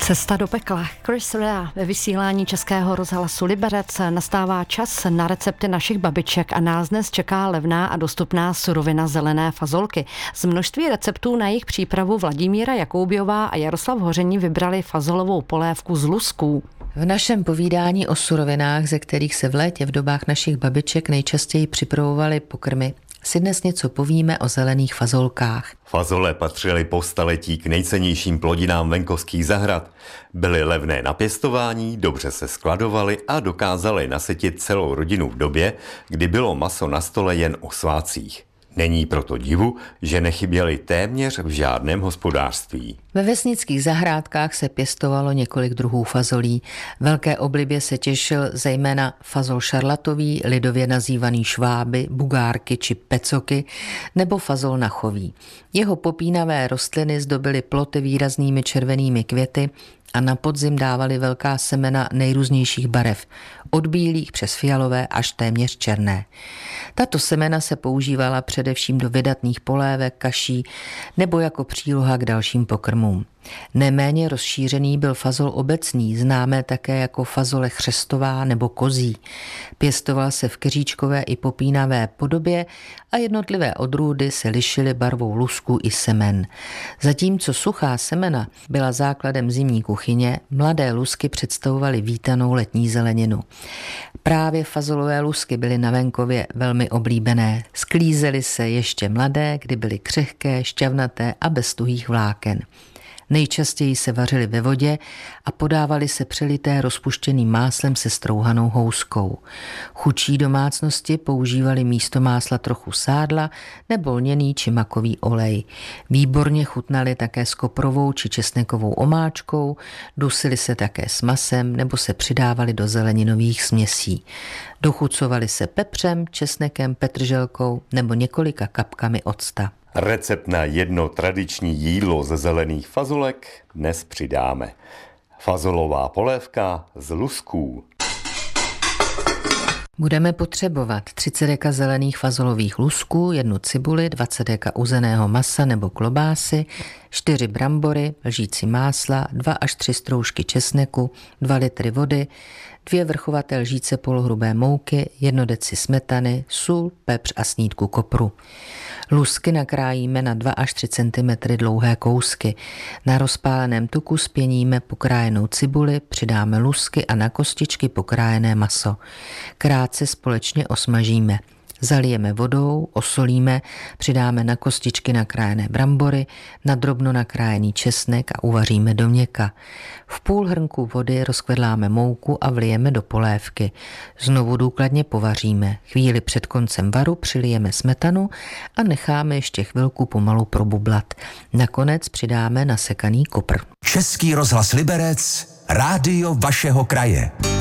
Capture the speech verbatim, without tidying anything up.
Cesta do pekla. Chris Rea ve vysílání Českého rozhlasu Liberec. Nastává čas na recepty našich babiček a nás dnes čeká levná a dostupná surovina zelené fazolky. Z množství receptů na jejich přípravu Vladimíra Jakoubiová a Jaroslav Hoření vybrali fazolovou polévku z lusků. V našem povídání o surovinách, ze kterých se v létě v dobách našich babiček nejčastěji připravovaly pokrmy, si dnes něco povíme o zelených fazolkách. Fazole patřily po staletí k nejcennějším plodinám venkovských zahrad. Byly levné na pěstování, dobře se skladovaly a dokázaly nasytit celou rodinu v době, kdy bylo maso na stole jen o svátcích. Není proto divu, že nechyběly téměř v žádném hospodářství. Ve vesnických zahrádkách se pěstovalo několik druhů fazolí. Velké oblibě se těšil zejména fazol šarlatový, lidově nazývaný šváby, bugárky či pecoky, nebo fazol nachový. Jeho popínavé rostliny zdobily ploty výraznými červenými květy a na podzim dávali velká semena nejrůznějších barev, od bílých přes fialové až téměř černé. Tato semena se používala především do vydatných polévek, kaší nebo jako příloha k dalším pokrmům. Neméně rozšířený byl fazol obecný, známé také jako fazole chřestová nebo kozí. Pěstoval se v keříčkové i popínavé podobě a jednotlivé odrůdy se lišily barvou lusků i semen. Zatímco suchá semena byla základem zimní kuchyně, mladé lusky představovaly vítanou letní zeleninu. Právě fazolové lusky byly na venkově velmi oblíbené. Sklízely se ještě mladé, kdy byly křehké, šťavnaté a bez tuhých vláken. Nejčastěji se vařily ve vodě a podávaly se přelité rozpuštěným máslem se strouhanou houskou. Chudší domácnosti používali místo másla trochu sádla nebo lněný či makový olej. Výborně chutnaly také s koprovou či česnekovou omáčkou, dusily se také s masem nebo se přidávaly do zeleninových směsí. Dochucovaly se pepřem, česnekem, petrželkou nebo několika kapkami octa. Recept na jedno tradiční jídlo ze zelených fazolek dnes přidáme. Fazolová polévka z lusků. Budeme potřebovat třicet deka zelených fazolových lusků, jednu cibuli, dvacet deka uzeného masa nebo klobásy, čtyři brambory, lžíci másla, dva až tři stroužky česneku, dva litry vody, dvě vrchovaté lžíce polohrubé mouky, jedno deci smetany, sůl, pepř a snídku kopru. Lusky nakrájíme na dva až tři centimetry dlouhé kousky. Na rozpáleném tuku spěníme pokrájenou cibuli, přidáme lusky a na kostičky pokrájené maso. Krátce společně osmažíme. Zalijeme vodou, osolíme, přidáme na kostičky nakrájené brambory, na drobno nakrájený česnek a uvaříme do měka. V půl hrnku vody rozkvedláme mouku a vlijeme do polévky. Znovu důkladně povaříme. Chvíli před koncem varu přilijeme smetanu a necháme ještě chvilku pomalu probublat. Nakonec přidáme nasekaný kopr. Český rozhlas Liberec, rádio vašeho kraje.